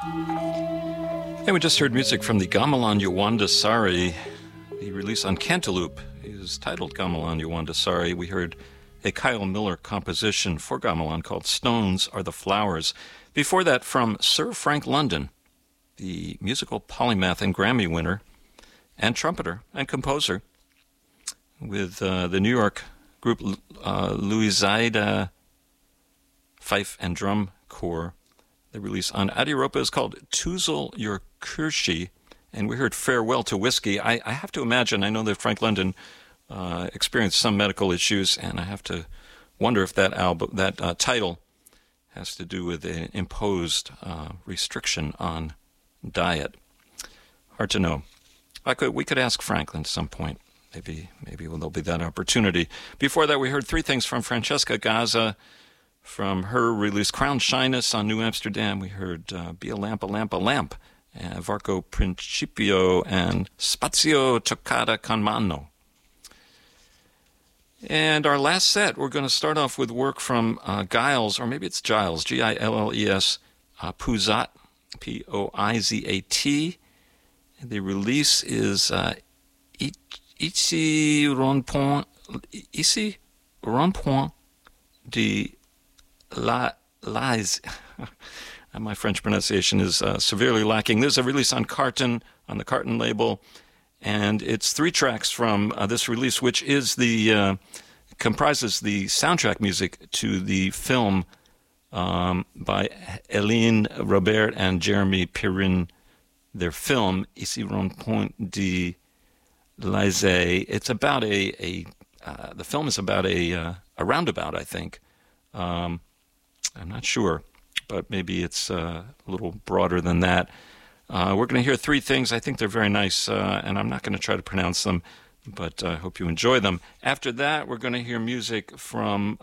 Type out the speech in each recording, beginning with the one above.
And we just heard music from the Gamelan Yowandasari, the release on Cantaloupe. It is titled Gamelan Yowandasari. We heard a Kyle Miller composition for gamelan called Stones Are the Flowers. Before that, from Sir Frank London, the musical polymath and Grammy winner and trumpeter and composer, with the New York group Louisiada Fife and Drum Corps. The release on Adiropa is called Toozle Your Kirshi, and we heard Farewell to Whiskey. I have to imagine, I know that Frank London experienced some medical issues, and I have to wonder if that title has to do with an imposed restriction on diet. Hard to know. We could ask Franklin at some point. Maybe there'll be that opportunity. Before that, we heard three things from Francesca Gaza. From her release, Crown Shyness on New Amsterdam, we heard Be a Lamp, a Lamp, a Lamp, Varco Principio, and Spazio Toccata con Mano. And our last set, we're going to start off with work from Giles, or maybe it's Giles, Gilles, Poizat, Poizat. The release is Ici Rond-Point de Lies. My French pronunciation is severely lacking. There's a release on Carton, on the Carton label, and it's 3 tracks from this release, which is comprises the soundtrack music to the film by Hélène Robert and Jeremy Perrin. Their film Ici Rond-Point de Lies. It's about the film is about a roundabout, I think. I'm not sure, but maybe it's a little broader than that. We're going to hear 3 things. I think they're very nice, and I'm not going to try to pronounce them, but I hope you enjoy them. After that, we're going to hear music from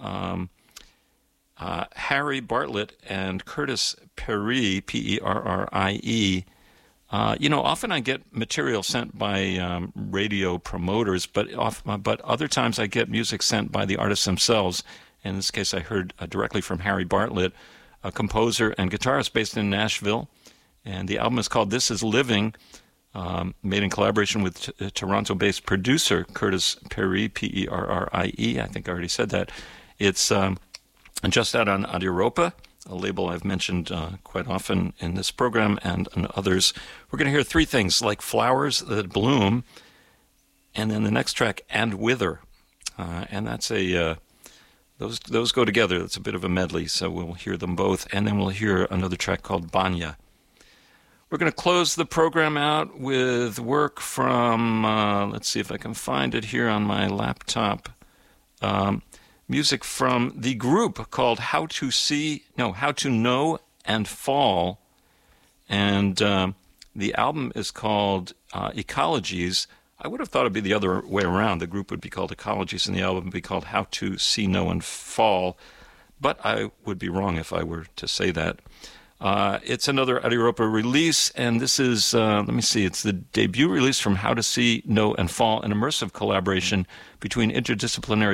Harry Bartlett and Curtis Perry, Perrie. Often I get material sent by radio promoters, but other times I get music sent by the artists themselves. In this case, I heard directly from Harry Bartlett, a composer and guitarist based in Nashville. And the album is called This Is Living, made in collaboration with Toronto-based producer Curtis Perry, Perrie. I think I already said that. It's just out on Adiropa, a label I've mentioned quite often in this program and in others. We're going to hear 3 things, like Flowers That Bloom, and then the next track, And Wither. And that's those go together. It's a bit of a medley, so we'll hear them both, and then we'll hear another track called Banya. We're going to close the program out with work from, let's see if I can find it here on my laptop, music from the group called How to Know and Fall, and the album is called Ecologies. I would have thought it'd be the other way around. The group would be called Ecologies and the album would be called How to See, Know, and Fall. But I would be wrong if I were to say that. It's another Adiropa release, and this is, it's the debut release from How to See, Know, and Fall, an immersive collaboration between interdisciplinary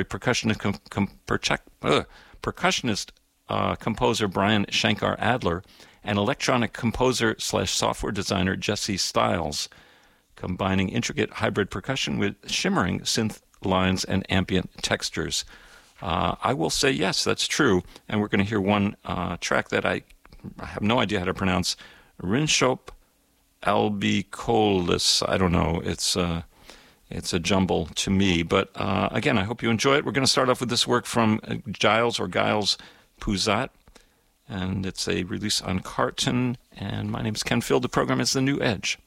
percussionist composer Brian Shankar Adler and electronic composer/software designer Jesse Stiles, combining intricate hybrid percussion with shimmering synth lines and ambient textures. I will say yes, that's true. And we're going to hear one track that I have no idea how to pronounce. Rinshop albicolus. I don't know. It's a jumble to me. But again, I hope you enjoy it. We're going to start off with this work from Giles Poizat. And it's a release on Carton. And my name is Ken Field. The program is The New Edge.